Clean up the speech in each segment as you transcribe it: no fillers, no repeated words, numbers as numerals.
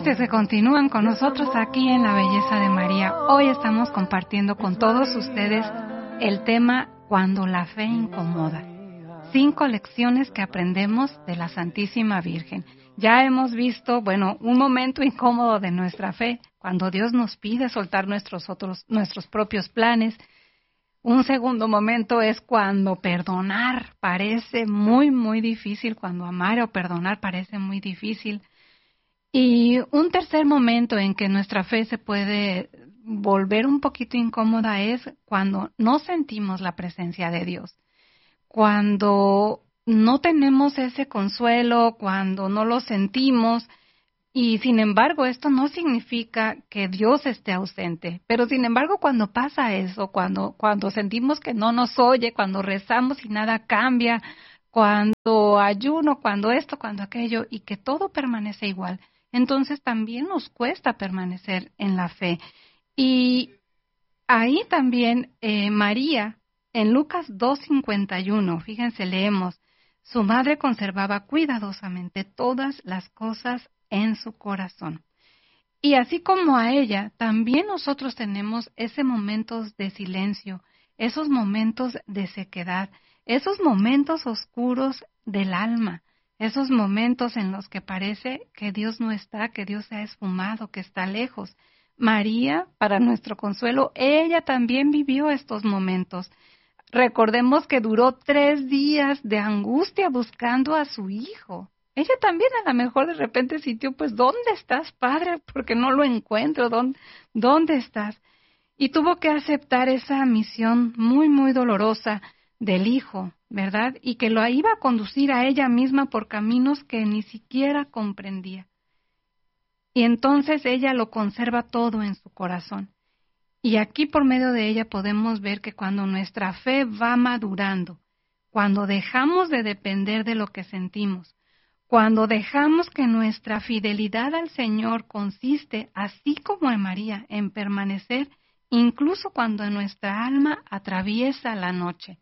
Gracias que continúan con nosotros aquí en La Belleza de María. Hoy estamos compartiendo con todos ustedes el tema Cuando la fe incomoda. 5 lecciones que aprendemos de la Santísima Virgen. Ya hemos visto, un momento incómodo de nuestra fe, cuando Dios nos pide soltar nuestros propios planes. Un segundo momento es cuando perdonar parece muy, muy difícil, cuando amar o perdonar parece muy difícil. Y un tercer momento en que nuestra fe se puede volver un poquito incómoda es cuando no sentimos la presencia de Dios, cuando no tenemos ese consuelo, cuando no lo sentimos. Y sin embargo, esto no significa que Dios esté ausente. Pero sin embargo, cuando pasa eso, cuando sentimos que no nos oye, cuando rezamos y nada cambia, cuando ayuno, cuando esto, cuando aquello, y que todo permanece igual, entonces también nos cuesta permanecer en la fe. Y ahí también María, en Lucas 2:51, fíjense, leemos, su madre conservaba cuidadosamente todas las cosas en su corazón. Y así como a ella, también nosotros tenemos esos momentos de silencio, esos momentos de sequedad, esos momentos oscuros del alma, esos momentos en los que parece que Dios no está, que Dios se ha esfumado, que está lejos. María, para nuestro consuelo, ella también vivió estos momentos. Recordemos que duró 3 días de angustia buscando a su hijo. Ella también a lo mejor de repente sintió, pues, ¿dónde estás, Padre? Porque no lo encuentro, ¿dónde estás? Y tuvo que aceptar esa misión muy, muy dolorosa del hijo, ¿verdad? Y que lo iba a conducir a ella misma por caminos que ni siquiera comprendía. Y entonces ella lo conserva todo en su corazón. Y aquí por medio de ella podemos ver que cuando nuestra fe va madurando, cuando dejamos de depender de lo que sentimos, cuando dejamos que nuestra fidelidad al Señor consiste, así como en María, en permanecer incluso cuando nuestra alma atraviesa la noche.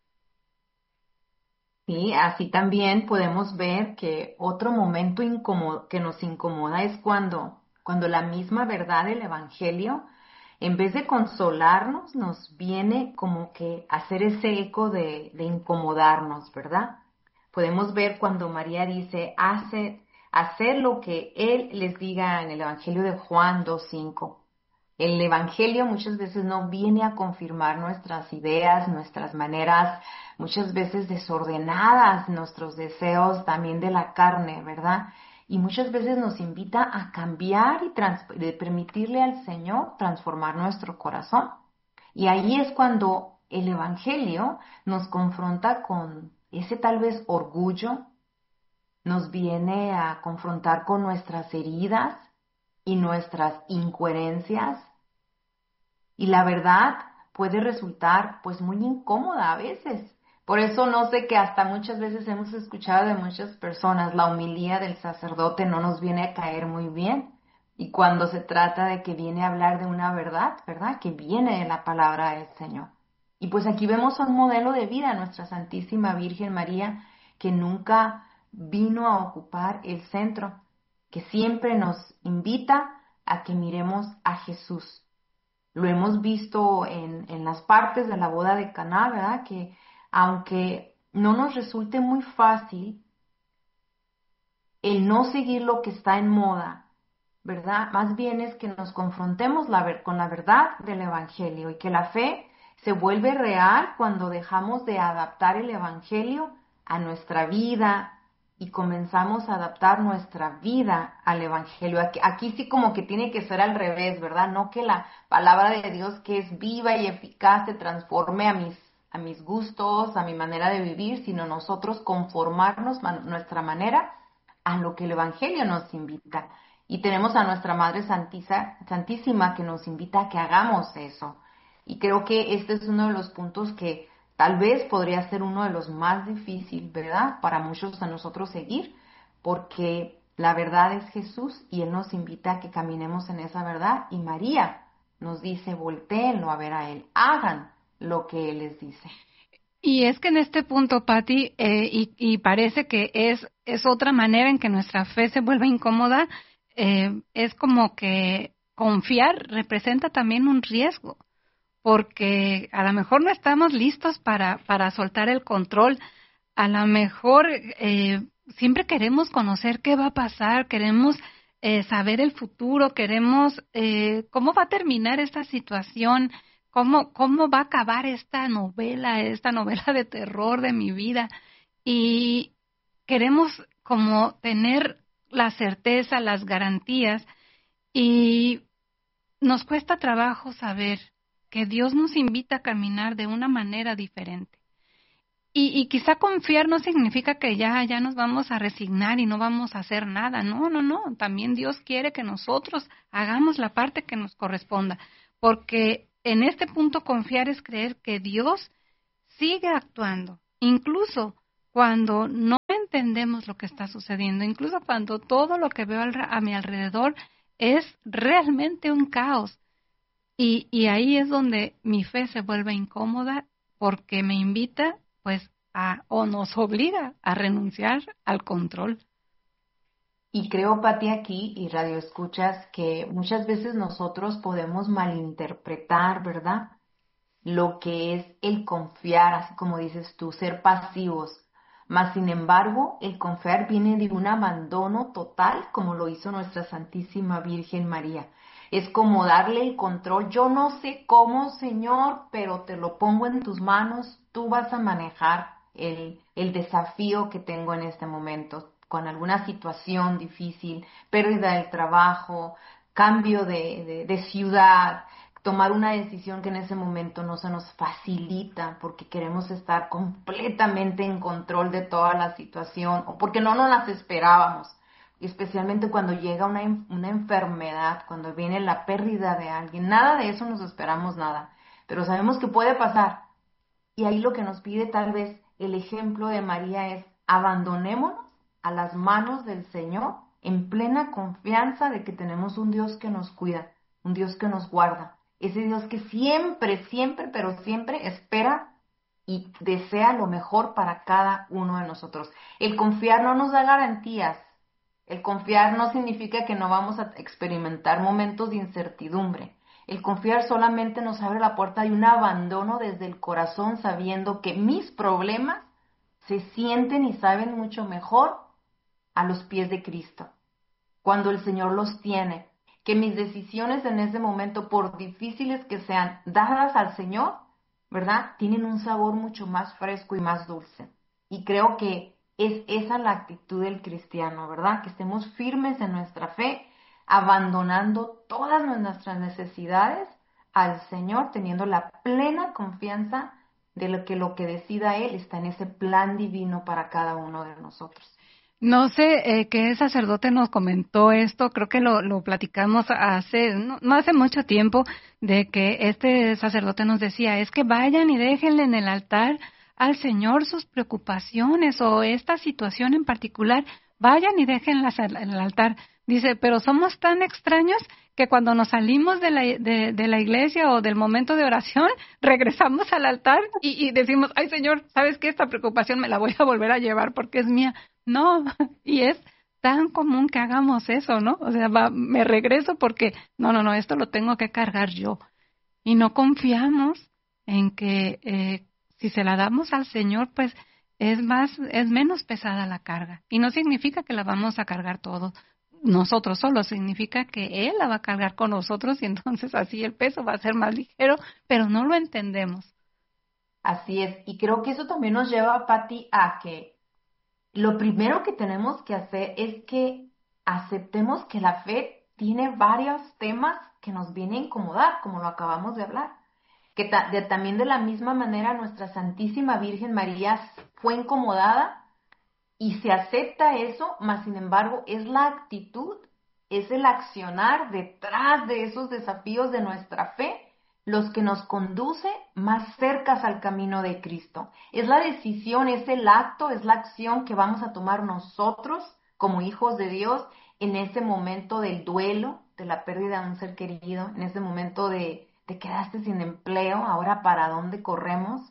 Sí, así también podemos ver que otro momento incómodo que nos incomoda es cuando la misma verdad del Evangelio, en vez de consolarnos, nos viene como que hacer ese eco de incomodarnos, ¿verdad? Podemos ver cuando María dice, hacer lo que Él les diga en el Evangelio de Juan 2:5. El Evangelio muchas veces no viene a confirmar nuestras ideas, nuestras maneras, muchas veces desordenadas, nuestros deseos también de la carne, ¿verdad? Y muchas veces nos invita a cambiar y de permitirle al Señor transformar nuestro corazón. Y ahí es cuando el Evangelio nos confronta con ese tal vez orgullo, nos viene a confrontar con nuestras heridas y nuestras incoherencias. Y la verdad puede resultar pues muy incómoda a veces. Por eso no sé que hasta muchas veces hemos escuchado de muchas personas la homilía del sacerdote no nos viene a caer muy bien. Y cuando se trata de que viene a hablar de una verdad, ¿verdad? Que viene de la palabra del Señor. Y pues aquí vemos un modelo de vida, nuestra Santísima Virgen María, que nunca vino a ocupar el centro, que siempre nos invita a que miremos a Jesús. Lo hemos visto en las partes de la boda de Caná, ¿verdad? Que aunque no nos resulte muy fácil el no seguir lo que está en moda, ¿verdad? Más bien es que nos confrontemos con la verdad del Evangelio y que la fe se vuelve real cuando dejamos de adaptar el Evangelio a nuestra vida y comenzamos a adaptar nuestra vida al Evangelio. Aquí sí como que tiene que ser al revés, ¿verdad? No que la palabra de Dios, que es viva y eficaz, se transforme a mis gustos, a mi manera de vivir, sino nosotros conformarnos nuestra manera a lo que el Evangelio nos invita. Y tenemos a nuestra Madre Santísima que nos invita a que hagamos eso. Y creo que este es uno de los puntos que tal vez podría ser uno de los más difíciles, ¿verdad? Para muchos de nosotros seguir, porque la verdad es Jesús y Él nos invita a que caminemos en esa verdad. Y María nos dice, voltéenlo a ver a Él, hagan lo que Él les dice. Y es que en este punto, Patti, y parece que es otra manera en que nuestra fe se vuelve incómoda, es como que confiar representa también un riesgo, porque a lo mejor no estamos listos para soltar el control. A lo mejor siempre queremos conocer qué va a pasar, queremos saber el futuro, queremos cómo va a terminar esta situación, cómo va a acabar esta novela de terror de mi vida. Y queremos como tener la certeza, las garantías, y nos cuesta trabajo saber que Dios nos invita a caminar de una manera diferente. Y quizá confiar no significa que ya nos vamos a resignar y no vamos a hacer nada. No, no, no. También Dios quiere que nosotros hagamos la parte que nos corresponda. Porque en este punto confiar es creer que Dios sigue actuando. Incluso cuando no entendemos lo que está sucediendo, incluso cuando todo lo que veo a mi alrededor es realmente un caos. Y ahí es donde mi fe se vuelve incómoda porque me invita, pues, o nos obliga a renunciar al control. Y creo, Pati, aquí y Radio Escuchas, que muchas veces nosotros podemos malinterpretar, ¿verdad? Lo que es el confiar, así como dices tú, ser pasivos. Mas, sin embargo, el confiar viene de un abandono total, como lo hizo nuestra Santísima Virgen María. Es como darle el control. Yo no sé cómo, Señor, pero te lo pongo en tus manos. Tú vas a manejar el desafío que tengo en este momento, con alguna situación difícil, pérdida del trabajo, cambio de ciudad, tomar una decisión que en ese momento no se nos facilita porque queremos estar completamente en control de toda la situación o porque no nos las esperábamos. Especialmente cuando llega una enfermedad, cuando viene la pérdida de alguien. Nada de eso nos esperamos nada, pero sabemos que puede pasar. Y ahí lo que nos pide tal vez el ejemplo de María es abandonémonos a las manos del Señor en plena confianza de que tenemos un Dios que nos cuida, un Dios que nos guarda, ese Dios que siempre, siempre, pero siempre espera y desea lo mejor para cada uno de nosotros. El confiar no nos da garantías. El confiar no significa que no vamos a experimentar momentos de incertidumbre. El confiar solamente nos abre la puerta de un abandono desde el corazón, sabiendo que mis problemas se sienten y saben mucho mejor a los pies de Cristo, cuando el Señor los tiene, que mis decisiones en ese momento, por difíciles que sean, dadas al Señor, ¿verdad? Tienen un sabor mucho más fresco y más dulce. Y creo que es esa la actitud del cristiano, ¿verdad? Que estemos firmes en nuestra fe, abandonando todas nuestras necesidades al Señor, teniendo la plena confianza de lo que decida Él está en ese plan divino para cada uno de nosotros. No sé qué sacerdote nos comentó esto, creo que lo platicamos hace, no hace mucho tiempo, de que este sacerdote nos decía, es que vayan y déjenle en el altar al Señor sus preocupaciones o esta situación en particular, vayan y déjenlas en el altar. Dice, pero somos tan extraños que cuando nos salimos de la iglesia o del momento de oración, regresamos al altar y decimos, ay Señor, ¿sabes qué? Esta preocupación me la voy a volver a llevar porque es mía. No, y es tan común que hagamos eso, ¿no? O sea, me regreso porque, no, esto lo tengo que cargar yo. Y no confiamos en que si se la damos al Señor, pues es menos pesada la carga. Y no significa que la vamos a cargar todos nosotros solos, significa que Él la va a cargar con nosotros y entonces así el peso va a ser más ligero, pero no lo entendemos. Así es, y creo que eso también nos lleva, Pati, a que lo primero que tenemos que hacer es que aceptemos que la fe tiene varios temas que nos vienen a incomodar, como lo acabamos de hablar. Que también de la misma manera nuestra Santísima Virgen María fue incomodada y se acepta eso, mas sin embargo es la actitud, es el accionar detrás de esos desafíos de nuestra fe los que nos conduce más cerca al camino de Cristo. Es la decisión, es el acto, es la acción que vamos a tomar nosotros como hijos de Dios en ese momento del duelo, de la pérdida de un ser querido, en ese momento de te quedaste sin empleo, ahora para dónde corremos,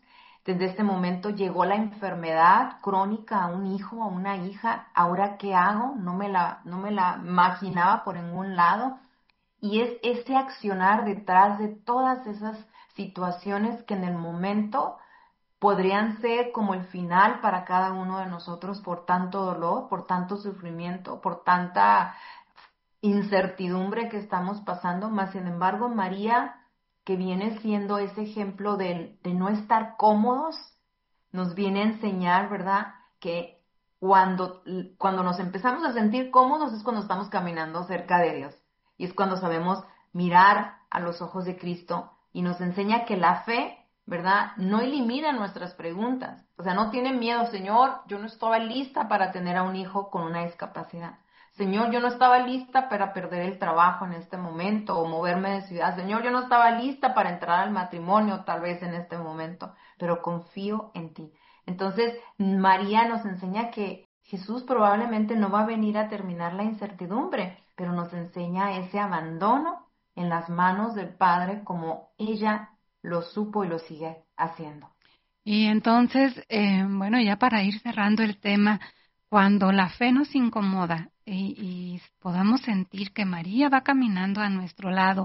desde este momento llegó la enfermedad crónica a un hijo, a una hija, ¿ahora qué hago? No me la imaginaba por ningún lado. Y es ese accionar detrás de todas esas situaciones que en el momento podrían ser como el final para cada uno de nosotros por tanto dolor, por tanto sufrimiento, por tanta incertidumbre que estamos pasando. Más sin embargo, María, que viene siendo ese ejemplo de no estar cómodos, nos viene a enseñar, ¿verdad?, que cuando nos empezamos a sentir cómodos es cuando estamos caminando cerca de Dios. Y es cuando sabemos mirar a los ojos de Cristo y nos enseña que la fe, ¿verdad?, no elimina nuestras preguntas. O sea, no tiene miedo, Señor, yo no estaba lista para tener a un hijo con una discapacidad. Señor, yo no estaba lista para perder el trabajo en este momento o moverme de ciudad. Señor, yo no estaba lista para entrar al matrimonio tal vez en este momento, pero confío en ti. Entonces, María nos enseña que Jesús probablemente no va a venir a terminar la incertidumbre, pero nos enseña ese abandono en las manos del Padre como ella lo supo y lo sigue haciendo. Y entonces, bueno, ya para ir cerrando el tema, cuando la fe nos incomoda y podamos sentir que María va caminando a nuestro lado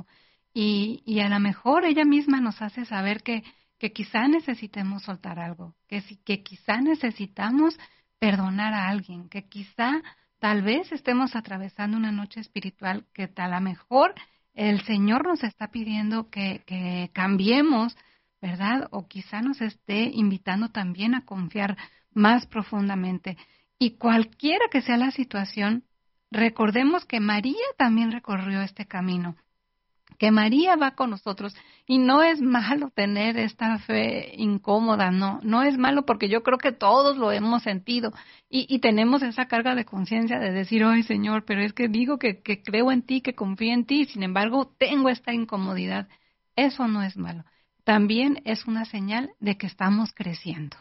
y a lo mejor ella misma nos hace saber que quizá necesitemos soltar algo, que quizá necesitamos perdonar a alguien, que quizá tal vez estemos atravesando una noche espiritual que a lo mejor el Señor nos está pidiendo que cambiemos, ¿verdad? O quizá nos esté invitando también a confiar más profundamente. Y cualquiera que sea la situación, recordemos que María también recorrió este camino, que María va con nosotros. Y no es malo tener esta fe incómoda, no es malo, porque yo creo que todos lo hemos sentido y tenemos esa carga de conciencia de decir, ay Señor, pero es que digo que creo en ti, que confío en ti, sin embargo tengo esta incomodidad. Eso no es malo. También es una señal de que estamos creciendo.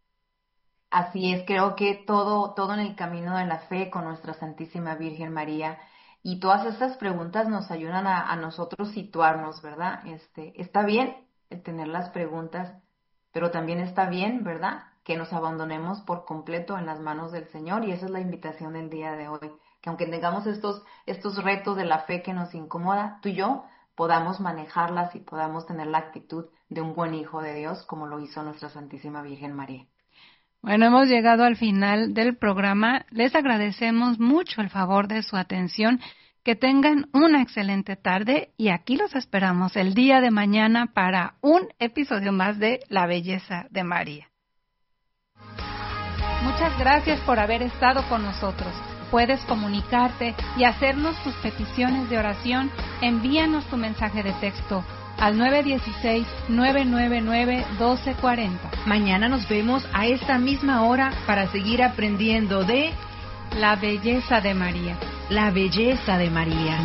Así es, creo que todo en el camino de la fe con nuestra Santísima Virgen María y todas estas preguntas nos ayudan a nosotros situarnos, ¿verdad? Está bien el tener las preguntas, pero también está bien, ¿verdad?, que nos abandonemos por completo en las manos del Señor, y esa es la invitación del día de hoy, que aunque tengamos estos retos de la fe que nos incomoda, tú y yo podamos manejarlas y podamos tener la actitud de un buen hijo de Dios como lo hizo nuestra Santísima Virgen María. Bueno, hemos llegado al final del programa. Les agradecemos mucho el favor de su atención. Que tengan una excelente tarde y aquí los esperamos el día de mañana para un episodio más de La Belleza de María. Muchas gracias por haber estado con nosotros. Puedes comunicarte y hacernos tus peticiones de oración. Envíanos tu mensaje de texto al 916-999-1240. Mañana nos vemos a esta misma hora para seguir aprendiendo de La Belleza de María. La Belleza de María.